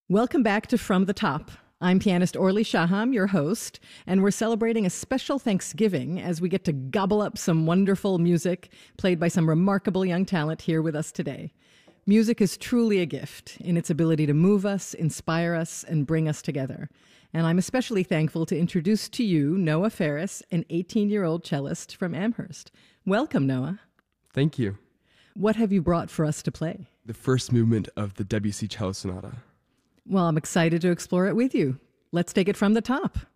Welcome back to From the Top. I'm pianist Orly Shaham, your host, and we're celebrating a special Thanksgiving as we get to gobble up some wonderful music played by some remarkable young talent here with us today. Music is truly a gift in its ability to move us, inspire us, and bring us together. And I'm especially thankful to introduce to you Noah Ferris, an 18-year-old cellist from Amherst. Welcome, Noah. Thank you. What have you brought for us to play? The first movement of the Debussy Cello Sonata. Well, I'm excited to explore it with you. Let's take it from the top.